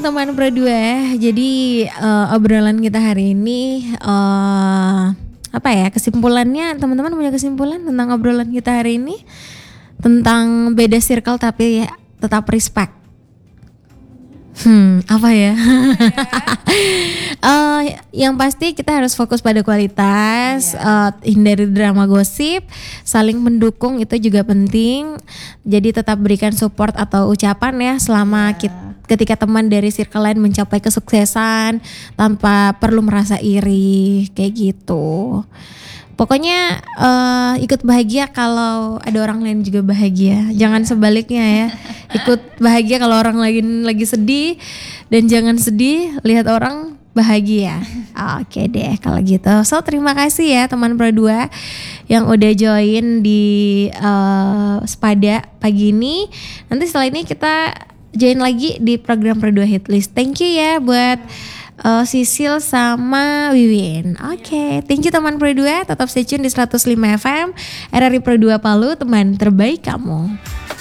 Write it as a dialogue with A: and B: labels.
A: teman Pro 2. Jadi obrolan kita hari ini apa ya, kesimpulannya, teman-teman punya kesimpulan tentang obrolan kita hari ini tentang beda circle tapi ya tetap respect. Apa ya? Yang pasti kita harus fokus pada kualitas, hindari drama gosip, saling mendukung itu juga penting. Jadi tetap berikan support atau ucapan ya selama ketika teman dari circle lain mencapai kesuksesan tanpa perlu merasa iri kayak gitu. Pokoknya ikut bahagia kalau ada orang lain juga bahagia. Jangan sebaliknya ya. Ikut bahagia kalau orang lain lagi sedih, dan jangan sedih lihat orang bahagia. Oke deh kalau gitu. So terima kasih ya teman Pro 2 yang udah join di Sepada pagi ini. Nanti setelah ini kita join lagi di program Pro 2 Hitlist. Thank you ya buat Sisil sama Wiwin. Oke, thank you teman Pro 2. Tetap stay tune di 105 FM RRI Pro 2 Palu, teman terbaik kamu.